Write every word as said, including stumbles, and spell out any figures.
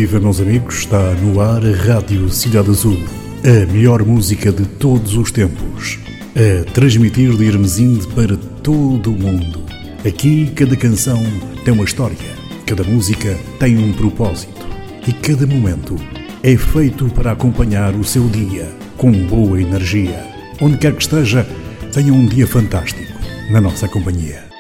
viva, meus amigos, está no ar a Rádio Cidade Azul, a melhor música de todos os tempos, a transmitir de Hermesinde para todo o mundo. Aqui cada canção tem uma história, cada música tem um propósito e cada momento é feito para acompanhar o seu dia com boa energia. Onde quer que esteja, tenha um dia fantástico na nossa companhia.